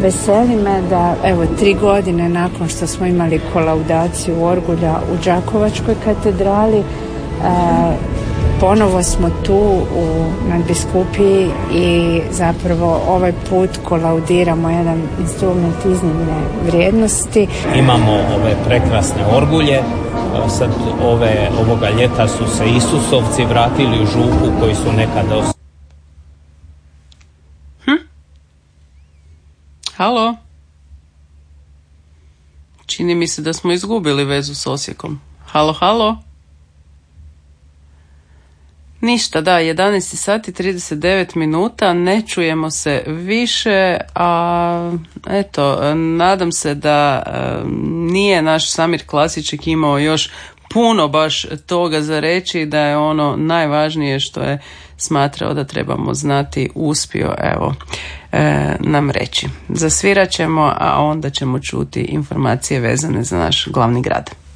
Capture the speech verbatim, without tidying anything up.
veseli me da evo tri godine nakon što smo imali kolaudaciju Orgulja u Đakovačkoj katedrali, ponovo smo tu u nadbiskupiji i zapravo ovaj put kolaudiramo jedan instrument iznimne vrijednosti. Imamo ove prekrasne orgulje, sad ove, ovoga ljeta su se Isusovci vratili u Župu koji su nekada... Hm? Halo? Čini mi se da smo izgubili vezu s Osijekom. Halo, halo? Ništa, da, jedanaest sati trideset devet minuta, ne čujemo se više, a eto, nadam se da nije naš Samir Klasiček imao još puno baš toga za reći, da je ono najvažnije što je smatrao da trebamo znati uspio, evo, e, nam reći. Zasvirat ćemo, a onda ćemo čuti informacije vezane za naš glavni grad.